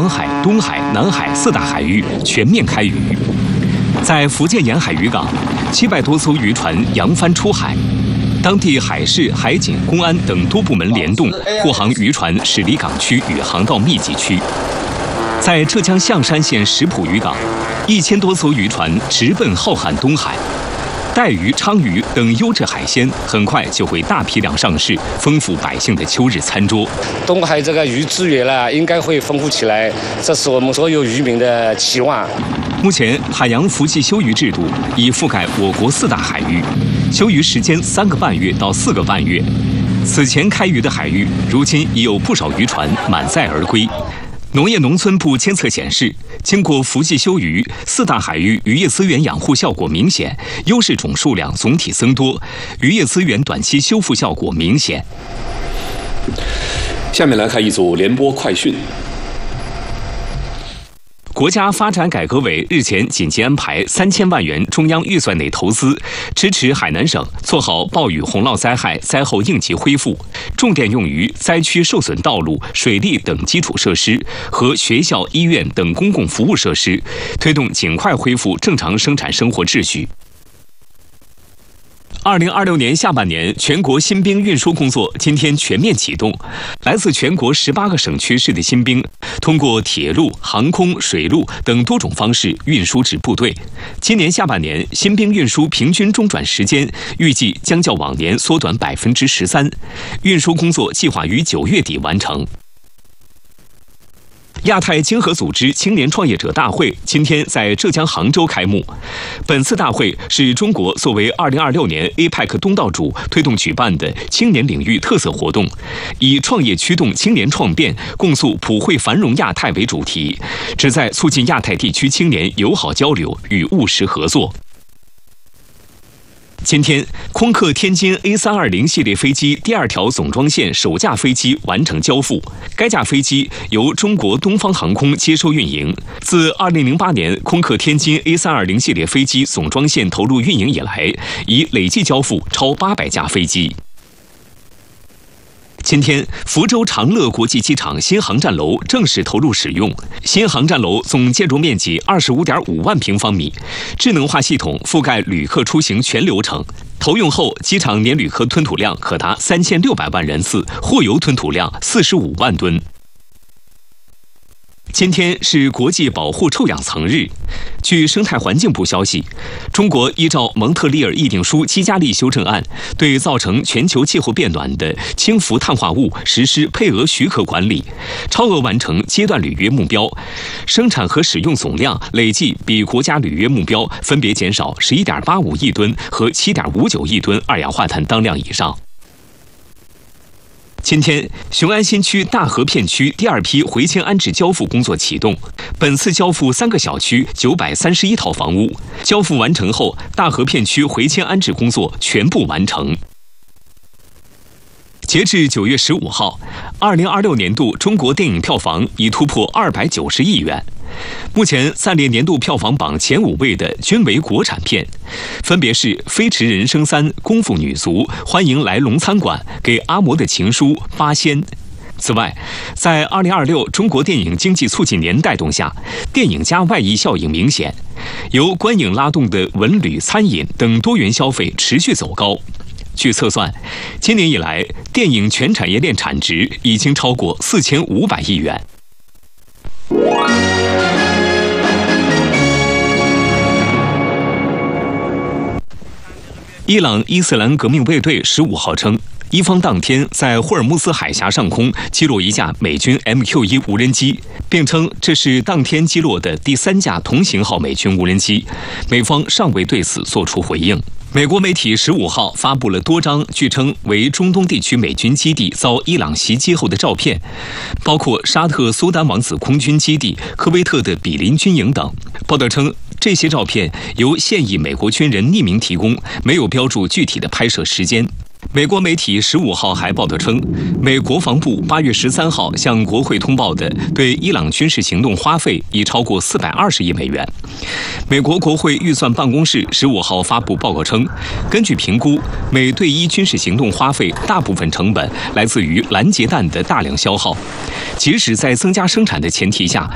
海、东海、南海4大海域全面开渔。在福建沿海渔港，700多艘渔船扬帆出海。当地海事、海警、公安等多部门联动护航渔船驶离港区与航道密集区。在浙江象山县石浦渔港，1000多艘渔船直奔浩瀚东海。带鱼、鲳鱼等优质海鲜很快就会大批量上市，丰富百姓的秋日餐桌。 东海这个鱼资源呢，应该会丰富起来，这是我们所有渔民的期望。 目前，海洋伏季休渔制度已覆盖我国4大海域，休渔时间3个半月到4个半月。此前开渔的海域，如今已有不少渔船满载而归。农业农村部监测显示，经过伏季休渔，4大海域渔业资源养护效果明显，优质种数量总体增多，渔业资源短期修复效果明显。 下面来看一组联播快讯。 国家发展改革委日前紧急安排3000万元中央预算内投资，支持海南省做好暴雨洪涝灾害灾后应急恢复，重点用于灾区受损道路、水利等基础设施和学校、医院等公共服务设施，推动尽快恢复正常生产生活秩序。2026年下半年，全国新兵运输工作今天全面启动。来自全国18个省区市的新兵，通过铁路、航空、水路等多种方式运输至部队。今年下半年，新兵运输平均中转时间预计将较往年缩短13%，运输工作计划于9月底完成。亚太经合组织青年创业者大会今天在浙江杭州开幕。本次大会是中国作为2026年 APEC 东道主推动举办的青年领域特色活动，以创业驱动青年创变，共塑普惠繁荣亚太为主题，旨在促进亚太地区青年友好交流与务实合作。今天，空客天津 A320 系列飞机第2条总装线首架飞机完成交付。该架飞机由中国东方航空接收运营。自2008年空客天津 A320 系列飞机总装线投入运营以来，已累计交付超800架飞机。今天，福州长乐国际机场新航站楼正式投入使用。新航站楼总建筑面积25.5万平方米，智能化系统覆盖旅客出行全流程。投用后，机场年旅客吞吐量可达3600万人次，货邮吞吐量45万吨。今天是国际保护臭氧层日。据生态环境部消息，中国依照蒙特利尔议定书基加利修正案，对造成全球气候变暖的氢氟碳化物实施配额许可管理，超额完成阶段履约目标，生产和使用总量累计比国家履约目标分别减少11.85亿吨和7.59亿吨二氧化碳当量以上。今天，雄安新区大河片区第2批回迁安置交付工作启动。本次交付3个小区931套房屋，交付完成后，大河片区回迁安置工作全部完成。截至9月15号，2026年度中国电影票房已突破290亿元。目前暂列年度票房榜前5位的均为国产片，分别是《飞驰人生3》《功夫女足》《欢迎来龙餐馆》《给阿嬷的情书》《八仙》。此外，在2026中国电影经济促进年带动下，电影加外溢效应明显，由观影拉动的文旅、餐饮等多元消费持续走高。据测算，今年以来，电影全产业链产值已经超过4500亿元。伊朗伊斯兰革命卫队15号称，伊方当天在霍尔木兹海峡上空击落一架美军 MQ-1 无人机，并称这是当天击落的第3架同型号美军无人机，美方尚未对此作出回应。美国媒体15号发布了多张据称为中东地区美军基地遭伊朗袭击后的照片，包括沙特苏丹王子空军基地、科威特的比林军营等。报道称，这些照片由现役美国军人匿名提供，没有标注具体的拍摄时间。美国媒体15号还报道称，美国防部8月13号向国会通报的对伊朗军事行动花费已超过420亿美元。美国国会预算办公室15号发布报告称，根据评估，美对伊军事行动花费大部分成本来自于拦截弹的大量消耗。即使在增加生产的前提下，